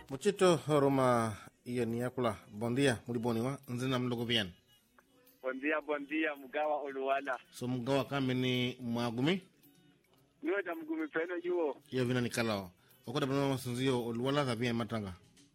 Muchito Roma Iyaniakula. Buen día, muy boniwa. Nzina mlogo bien. Buen día, Mugawa Oluwala. So Mugawa kame ni Mwagumi? Niwe ta Mugumi peno yuo. Iyo vina ni kalao. Okoda bwana masunzio Oluwala za bien matanga.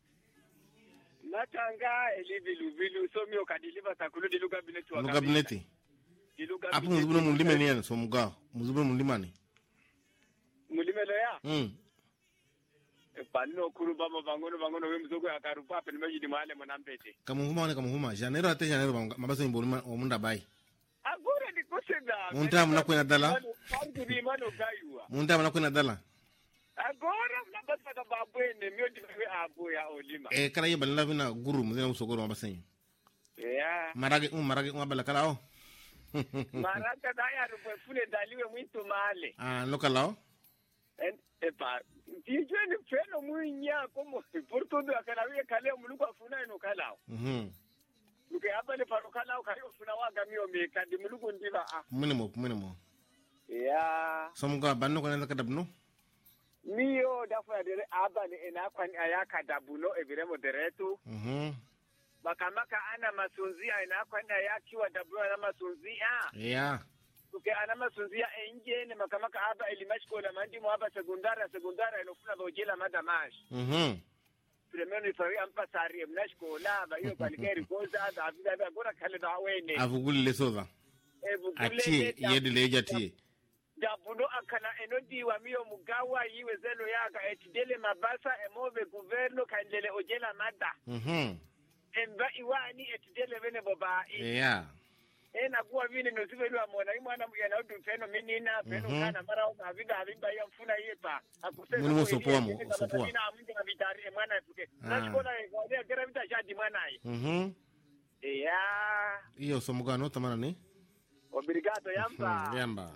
Matanga elivilu so mi okadiliva takulu dilu gabineti wa gabineti. Apo muzubuna mulime ni yani so Mugawa. Muzubuna mulimani. Mulime lo ya? Panno kuruba bangono we mzogo akarupa pe meji male monampete. Kamuhuma Janeiro ate Janeiro mabaso imbolima omunda bai. Agora di kosenda. Munta mnakwenda dala. Pangi mano gaiwa. Munta mnakwenda dala. Agora mnabasa ka babwene myodi we abo ya olima. Kala yeba lavina guru mzina usogoro mabasenyi. Yeah. Marage abala kalao. Maraka daya rufune daliwe mwito male. Lokalao. Epa tijwe ni feno muinya como por todo akalawe kale muluko afuna ino kalao. Luke abale paro kalao kayo funa waga miyo mekandi muluko ndiva Minimo. Yeah. Somuga banno kone kadabno. Miyo dafa dere abale ena kwani ayaka dabuno ebiremo deretu. Makamaka ana masunzia ena kwani ayakiwa dabuno na masunzia. Yeah. Uke ana masunzia enje ne makamaka aba elimashkola mandi mo aba segundara inofuna bojela madamash. Primero ifari ampasari mnashkola ba hiyo balikeri koza avida gora kale da wene. Avugule soza. Ati yedile jati. Dabuno akana enodi wa miyo Mugawa yiwe zelo yaga etidele mabasa emove governo kandele ojela mada. Emba iwani etidele vene boba. Yeah. Ena kuwa vini nosivelwa mwana imwana mwana udu peno minina peno kana mara uka aviga ya mfuna yepa akusema mwana sopoa ina amunga vitari mwana tuke nashikola kwa kera vita jadi mwana yi iyo somugano tamana ni obrigado yamba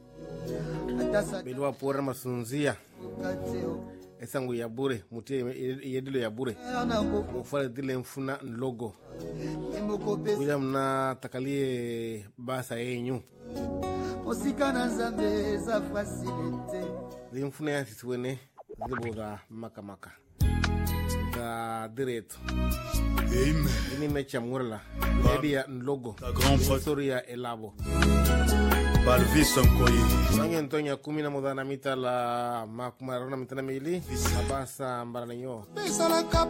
bilwa pora masunzia esangu ya bure mutie yedilo ya bure ufale dile mfuna logo William na takalie basa yenyu Osikana nzambe za facilite Limfuna ya siswene ziboga maka da direto ini mecha murla media logo historia elabo Balvis Onkoyi Nange Antonia 10 mita la makumarona mitana mili abasa mbaranyo